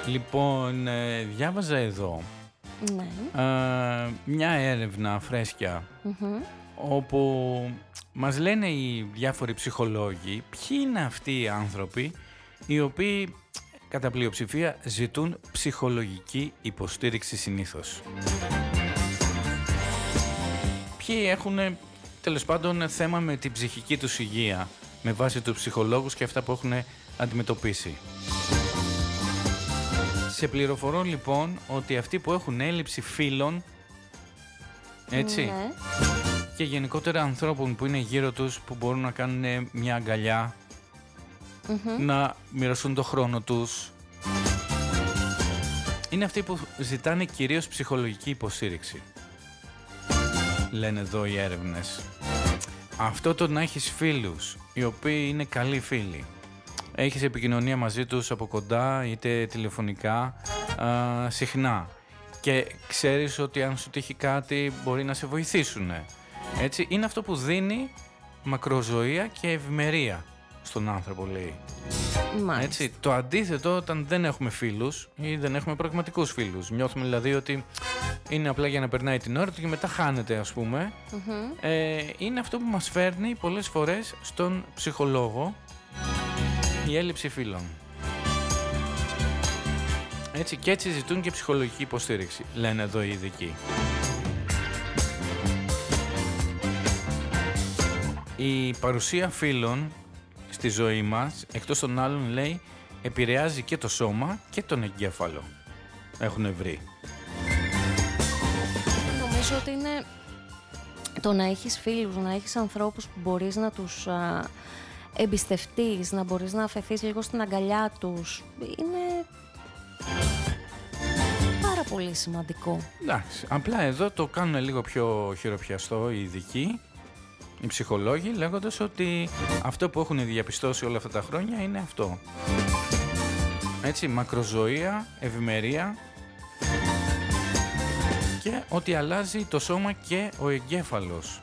Λοιπόν, διάβαζα εδώ Ναι. μια έρευνα φρέσκια όπου μας λένε οι διάφοροι ψυχολόγοι ποιοι είναι αυτοί οι άνθρωποι οι οποίοι κατά πλειοψηφία ζητούν ψυχολογική υποστήριξη συνήθως. Ποιοι έχουν τέλος πάντων θέμα με την ψυχική τους υγεία με βάση τους ψυχολόγους και αυτά που έχουν αντιμετωπίσει. Σε πληροφορώ λοιπόν ότι αυτοί που έχουν έλλειψη φίλων, έτσι, Ναι. και γενικότερα ανθρώπων που είναι γύρω τους που μπορούν να κάνουν μια αγκαλιά, να μοιραστούν το χρόνο τους, είναι αυτοί που ζητάνε κυρίως ψυχολογική υποστήριξη. Λένε εδώ οι έρευνες. Αυτό το να έχεις φίλους οι οποίοι είναι καλοί φίλοι, έχεις επικοινωνία μαζί τους από κοντά είτε τηλεφωνικά συχνά και ξέρεις ότι αν σου τύχει κάτι μπορεί να σε βοηθήσουν, έτσι, είναι αυτό που δίνει μακροζωία και ευημερία στον άνθρωπο, λέει. Μάλιστα. Έτσι, το αντίθετο όταν δεν έχουμε φίλους ή δεν έχουμε πραγματικούς φίλους, νιώθουμε δηλαδή ότι είναι απλά για να περνάει την ώρα του και μετά χάνεται, ας πούμε, είναι αυτό που μας φέρνει πολλές φορές στον ψυχολόγο, η έλλειψη φίλων. Έτσι, και έτσι ζητούν και ψυχολογική υποστήριξη, λένε εδώ οι ειδικοί. Η παρουσία φίλων στη ζωή μας, εκτός των άλλων, λέει, επηρεάζει και το σώμα και τον εγκέφαλο. Έχουν βρει. Νομίζω ότι είναι το να έχεις φίλους, να έχεις ανθρώπους που μπορείς να τους εμπιστευτείς, να μπορείς να αφαιθείς λίγο στην αγκαλιά τους, είναι πάρα πολύ σημαντικό. Εντάξει, απλά εδώ το κάνουν λίγο πιο χειροπιαστό οι ειδικοί, οι ψυχολόγοι, λέγοντας ότι αυτό που έχουν διαπιστώσει όλα αυτά τα χρόνια είναι αυτό. Έτσι, μακροζωία, ευημερία και ότι αλλάζει το σώμα και ο εγκέφαλος.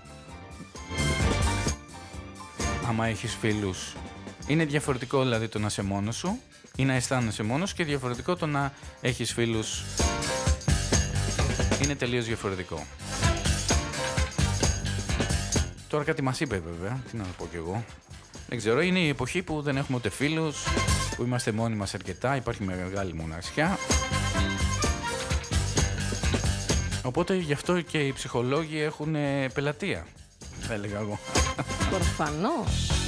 Άμα έχεις φίλους, είναι διαφορετικό δηλαδή το να είσαι μόνος σου ή να αισθάνεσαι μόνος και διαφορετικό το να έχεις φίλους. Είναι τελείως διαφορετικό. Τώρα κάτι μας είπε βέβαια, τι να πω κι εγώ. Δεν ξέρω, είναι η εποχή που δεν έχουμε ούτε φίλους, που είμαστε μόνοι μας αρκετά, υπάρχει μεγάλη μοναξιά. Οπότε γι' αυτό και οι ψυχολόγοι έχουν πελατεία, θα έλεγα εγώ. Προφανώς.